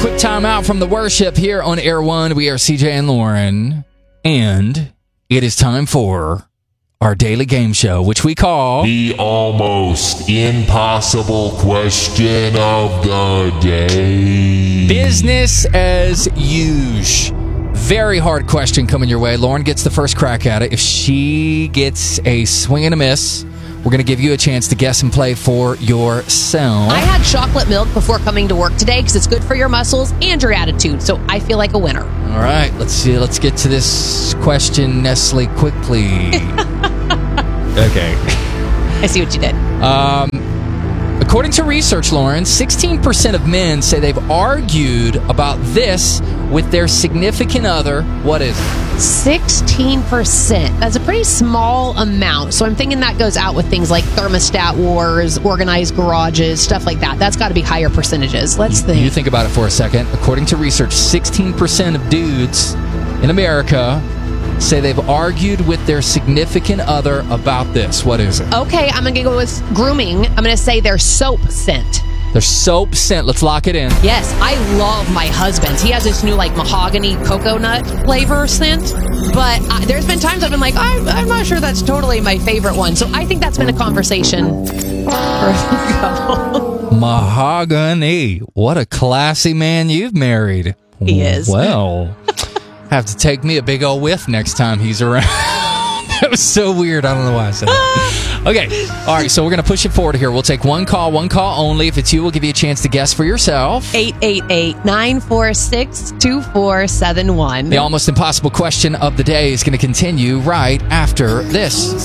quick time out from the worship here on Air One. We are CJ and Lauren, and it is time for our daily game show, which we call the almost impossible question of the day. Business as usual. Very hard question coming your way. Lauren gets the first crack at it. If she gets a swing and a miss, we're going to give you a chance to guess and play for yourself. I had chocolate milk before coming to work today because it's good for your muscles and your attitude, so I feel like a winner. All right, let's see. Let's get to this question, Nestle, quickly. Okay. I see what you did. According to research, Lauren, 16% of men say they've argued about this with their significant other. What is it? 16%. That's a pretty small amount. So I'm thinking that goes out with things like thermostat wars, organized garages, stuff like that. That's got to be higher percentages. Let's think. You think about it for a second. According to research, 16% of dudes in America say they've argued with their significant other about this. What is it? Okay, I'm going to go with grooming. I'm going to say their soap scent. Their soap scent. Let's lock it in. Yes, I love my husband's. He has this new mahogany coconut flavor scent. But there's been times I've been like, I'm not sure that's totally my favorite one. So I think that's been a conversation for a couple. Mahogany. What a classy man you've married. He is. Well, have to take me a big old whiff next time he's around. That was so weird. I don't know why I said that. Okay. All right. So we're going to push it forward here. We'll take one call only. If it's you, we'll give you a chance to guess for yourself. 888-946-2471. The almost impossible question of the day is going to continue right after this.